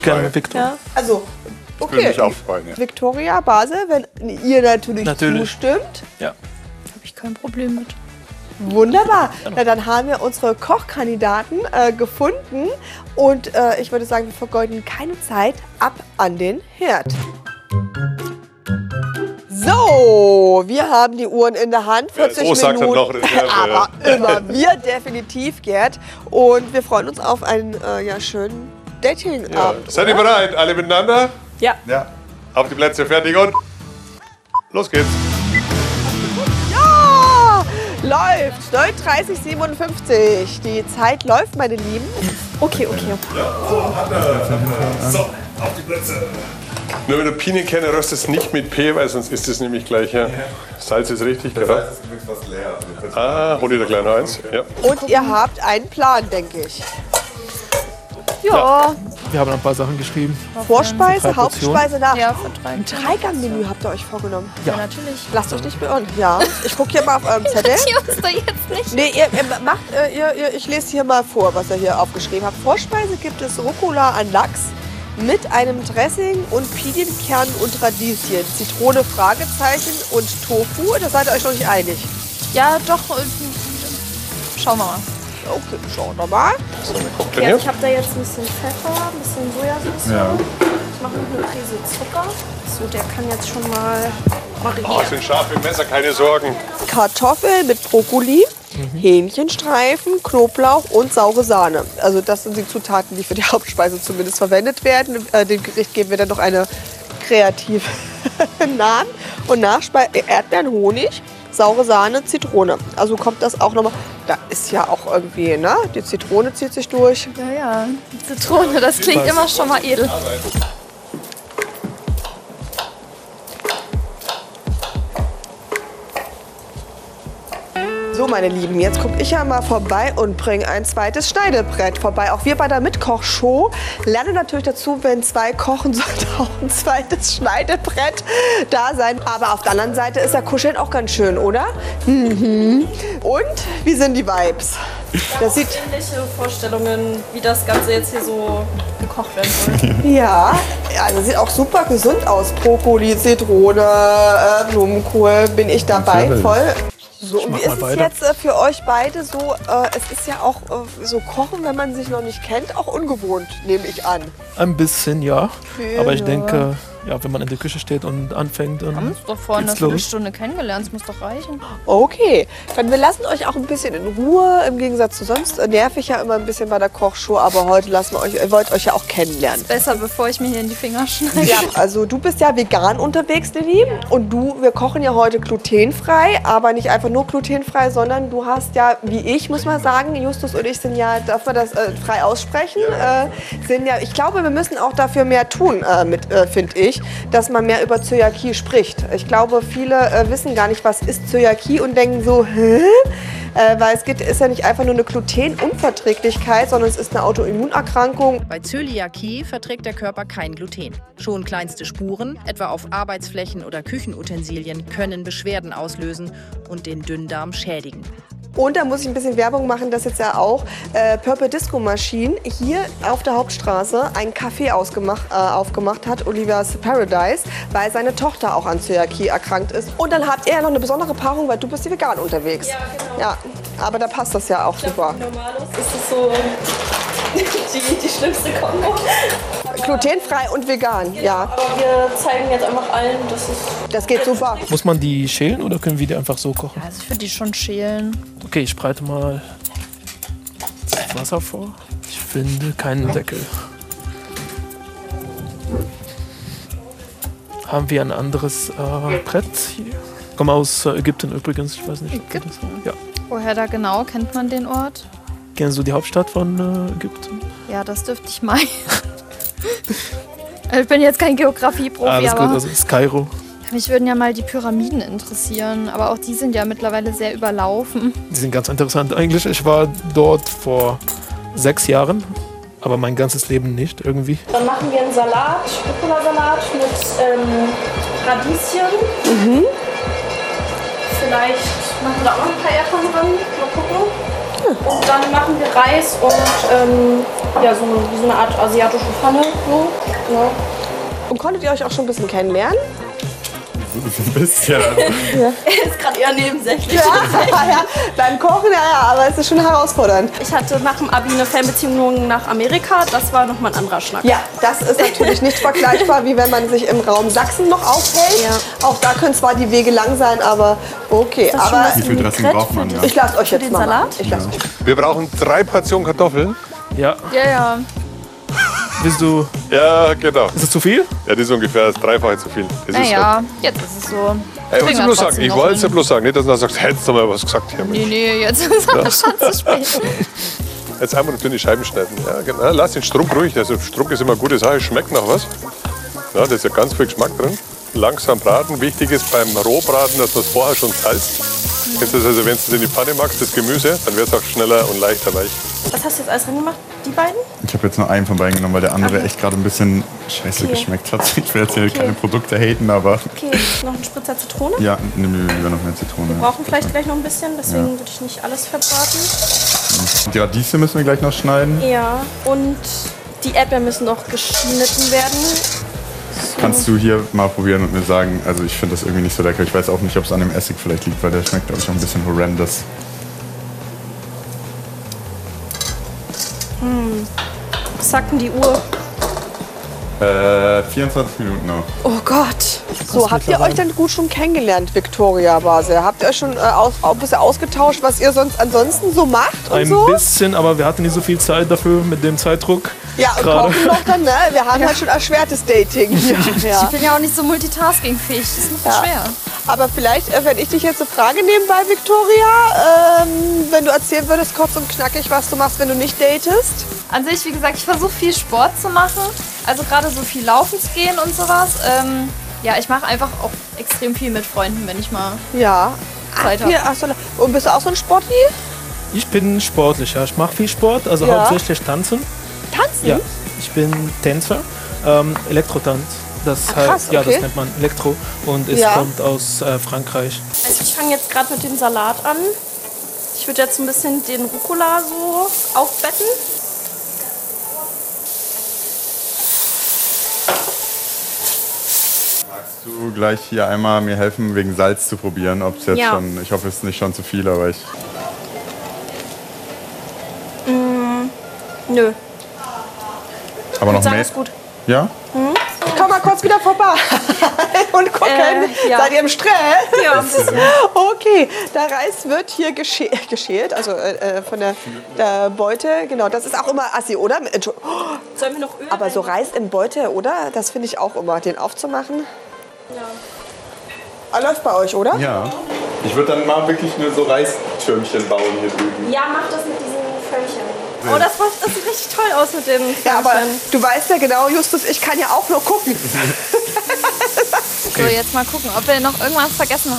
Gerne Victor. Ja. Also, Würde okay. mich auch freuen, ja. Victoria, Basel, wenn ihr natürlich zustimmt. Ja. Habe ich kein Problem mit. Wunderbar. Na, dann haben wir unsere Kochkandidaten gefunden. Und ich würde sagen, wir vergeuden keine Zeit. Ab an den Herd. So, wir haben die Uhren in der Hand. 40 so sagt er Minuten. noch. Aber immer wir definitiv, Gerd. Und wir freuen uns auf einen schönen Datingabend. Seid ihr bereit? Alle miteinander? Ja. Ja. Auf die Plätze, fertig und los geht's. Ja, läuft. 9:30:57. Die Zeit läuft, meine Lieben. Okay. So, auf die Plätze. Nur wenn du Pinienkerne röstest, nicht mit P, weil sonst ist es nämlich gleich. Ja. Salz ist richtig, genau. Das ist übrigens fast leer. Hol dir da gleich noch eins. Ja. Und ihr habt einen Plan, denke ich. Ja. Wir haben ein paar Sachen geschrieben. Vorspeise, 3 Portionen. Hauptspeise, nach. Ja, für 3. Ein Dreigang-Menü habt ihr euch vorgenommen. Ja, natürlich. Lasst euch nicht beirren. Ja, ich gucke hier mal auf eurem Zettel. Die uns da jetzt nicht. Nee, ihr macht, ich lese hier mal vor, was ihr hier aufgeschrieben habt. Vorspeise gibt es Rucola an Lachs mit einem Dressing und Pinienkernen und Radieschen. Zitrone, Fragezeichen und Tofu. Da seid ihr euch noch nicht einig. Ja, doch. Schauen wir mal. Okay, schauen wir mal. So, dann guckt ihr Ja, hier. ich habe da jetzt ein bisschen Pfeffer, ein bisschen Sojasauce. Ja. Ich mache noch eine Prise Zucker. So, der kann jetzt schon mal Oh, marinieren. es sind scharfe Messer, keine Sorgen. Kartoffeln mit Brokkoli, Hähnchenstreifen, Knoblauch und saure Sahne. Also das sind die Zutaten, die für die Hauptspeise zumindest verwendet werden. Dem Gericht geben wir dann noch eine kreative Namen. Und Nachspeise Erdbeeren, Honig, saure Sahne, Zitrone. Also kommt das auch nochmal. Da ist ja auch irgendwie, ne? Die Zitrone zieht sich durch. Ja. Zitrone, das klingt immer schon mal edel. So, meine Lieben, jetzt gucke ich ja mal vorbei und bringe ein zweites Schneidebrett vorbei. Auch wir bei der Mitkochshow lernen natürlich dazu, wenn 2 kochen, sollte auch ein zweites Schneidebrett da sein. Aber auf der anderen Seite ist ja Kuscheln auch ganz schön, oder? Mhm. Und wie sind die Vibes? Das sieht Ähnliche Vorstellungen, wie das Ganze jetzt hier so gekocht werden soll. ja, also sieht auch super gesund aus. Brokkoli, Zitrone, Blumenkohl, bin ich dabei, voll. So, und wie ist es jetzt für euch beide so? Es ist ja auch so Kochen, wenn man sich noch nicht kennt, auch ungewohnt, nehme ich an. Ein bisschen, ja. Aber ich denke, ja, wenn man in der Küche steht und anfängt, dann Wir haben uns doch vorhin eine geht's los. Viertelstunde kennengelernt, das muss doch reichen. Okay, dann wir lassen euch auch ein bisschen in Ruhe. Im Gegensatz zu sonst nerv ich ja immer ein bisschen bei der Kochshow, aber heute lassen wir euch, ihr wollt euch ja auch kennenlernen. Besser, bevor ich mir hier in die Finger schneide. Ja, also du bist ja vegan unterwegs, Lilly. Und wir kochen ja heute glutenfrei, aber nicht einfach nur glutenfrei, sondern du hast ja, wie ich, muss man sagen, Justus und ich sind ja, darf man das frei aussprechen, sind ja, ich glaube, wir müssen auch dafür mehr tun, finde ich, dass man mehr über Zöliakie spricht. Ich glaube, viele wissen gar nicht, was ist Zöliakie und denken so, hä? Weil ist ja nicht einfach nur eine Glutenunverträglichkeit, sondern es ist eine Autoimmunerkrankung. Bei Zöliakie verträgt der Körper kein Gluten. Schon kleinste Spuren, etwa auf Arbeitsflächen oder Küchenutensilien, können Beschwerden auslösen und den Dünndarm schädigen. Und da muss ich ein bisschen Werbung machen, dass jetzt ja auch Purple Disco Machine hier auf der Hauptstraße ein Café aufgemacht hat, Olivia's Paradise, weil seine Tochter auch an Zöliakie erkrankt ist. Und dann habt ihr ja noch eine besondere Paarung, weil du bist ja vegan unterwegs. Ja, genau. Ja, aber da passt das ja auch super. Normalos ist es so die schlimmste Kombo. Glutenfrei und vegan, ja. Aber wir zeigen jetzt einfach allen, dass es... Das geht super. muss man die schälen oder können wir die einfach so kochen? Also ich würde die schon schälen. Okay, ich breite mal das Wasser vor. Ich finde keinen Deckel. Haben wir ein anderes Brett hier? Ich komme aus Ägypten übrigens, ich weiß nicht. ob du das- Ja. Woher da genau? Kennt man den Ort? Kennst du die Hauptstadt von Ägypten? Ja, das dürfte ich meinen. Ich bin jetzt kein Geografie-Profi, Alles gut, aber also ist Kairo. mich würden ja mal die Pyramiden interessieren. Aber auch die sind ja mittlerweile sehr überlaufen. Die sind ganz interessant eigentlich. Ich war dort vor 6 Jahren, aber mein ganzes Leben nicht irgendwie. Dann machen wir einen Salat, Rucola-Salat mit Radieschen. Vielleicht machen wir da auch noch ein paar Erdbeeren dran. Mal gucken. Und dann machen wir Reis und Ja, wie so eine Art asiatische Pfanne. So. Ja. Und konntet ihr euch auch schon ein bisschen kennenlernen? Ein bisschen. Er ist gerade eher nebensächlich. Ja, beim Kochen, ja, aber es ist schon herausfordernd. Ich hatte nach dem Abi eine Fernbeziehung nach Amerika. Das war nochmal ein anderer Schnack. Ja, das ist natürlich nicht vergleichbar, wie wenn man sich im Raum Sachsen noch aufhält. Ja. Auch da können zwar die Wege lang sein, aber okay. Aber Wie viel Dressing braucht man? Ja. ich lasse euch jetzt den mal Salat? machen. Ich lasse euch. Wir brauchen 3 Portionen Kartoffeln. Ja. Ja. Willst du. Ja, genau. Ist das zu viel? Ja, das ist ungefähr das Dreifache zu viel. Das ist Naja, jetzt ist es so. Ey, Kriegen wir bloß trotzdem sagen. Ich noch wollte es ja hin. bloß sagen. Nicht, dass du sagst, hättest du mal was gesagt hier. Mensch. Nee, jetzt ist es schon zu spät. Jetzt einmal dünne Scheiben schneiden. Ja, genau. Lass den Strunk ruhig. Also Strunk ist immer eine gute Sache. Schmeckt nach was. Ja, da ist ja ganz viel Geschmack drin. Langsam braten. Wichtig ist beim Rohbraten, dass man es vorher schon salzt. Kennst du das also, wenn du es in die Pfanne magst, das Gemüse, dann wird es auch schneller und leichter weich. Was hast du jetzt alles reingemacht? Die beiden? Ich habe jetzt nur einen von beiden genommen, weil der andere echt gerade ein bisschen scheiße geschmeckt hat. Ich will jetzt hier keine Produkte haten, aber Okay, noch ein Spritzer Zitrone. ja, nimm mir lieber noch mehr Zitrone. Wir brauchen vielleicht gleich noch ein bisschen, deswegen würde ich nicht alles verbraten. Die Radieschen müssen wir gleich noch schneiden. Ja, und die Erdbeeren müssen noch geschnitten werden. Kannst du hier mal probieren und mir sagen, also ich finde das irgendwie nicht so lecker. Ich weiß auch nicht, ob es an dem Essig vielleicht liegt, weil der schmeckt, glaube ich, auch ein bisschen horrendous. Was sagt denn die Uhr? 24 Minuten noch. Oh Gott. So, habt ihr euch denn gut schon kennengelernt, Victoria Basel? Habt ihr euch schon ein bisschen ausgetauscht, was ihr sonst ansonsten so macht und Ein so? bisschen, aber wir hatten nicht so viel Zeit dafür mit dem Zeitdruck. Ja, und gerade. kochen noch dann, ne? Wir haben halt schon erschwertes Dating. Ja. Ich bin ja auch nicht so multitaskingfähig. Das ist noch schwer. Aber vielleicht, wenn ich dich jetzt so frage nebenbei, Victoria, wenn du erzählen würdest, kurz und knackig, was du machst, wenn du nicht datest. An sich, wie gesagt, ich versuche viel Sport zu machen. Also gerade so viel laufen zu gehen und sowas. Ja, ich mache einfach auch extrem viel mit Freunden, wenn ich mal Ja. Zeit habe. Und bist du auch so ein Sportli? Ich bin sportlich, ja. Ich mache viel Sport, also Ja. hauptsächlich tanzen. Tanzen? Ja, ich bin Tänzer, Elektrotanz. Das krass, ja, okay. das nennt man Elektro und es Ja. kommt aus Frankreich. Also ich fange jetzt gerade mit dem Salat an. Ich würde jetzt ein bisschen den Rucola so aufbetten. Magst du gleich hier einmal mir helfen, wegen Salz zu probieren? Ob es jetzt Ja. schon, ich hoffe, es ist nicht schon zu viel, aber ich. Nö, Aber noch sagen, mehr. ist gut. Ja? Komm mal kurz wieder vorbei und gucken. Ja. Seid ihr im Stress? Ja, ein bisschen. Okay, der Reis wird hier geschält, also von der Beute. Genau, das ist auch immer assi, oder? Sollen wir noch Öl Aber so rein? Reis in Beute, oder? Das finde ich auch immer, den aufzumachen. Ja. Läuft bei euch, oder? Ja. Ich würde dann mal wirklich nur so Reistürmchen bauen hier drüben. Ja, mach das mit diesen Förmchen. Oh, das sieht richtig toll aus mit dem Ja, aber Förmchen. du weißt ja genau, Justus, ich kann ja auch nur gucken. So, jetzt mal gucken, ob wir noch irgendwas vergessen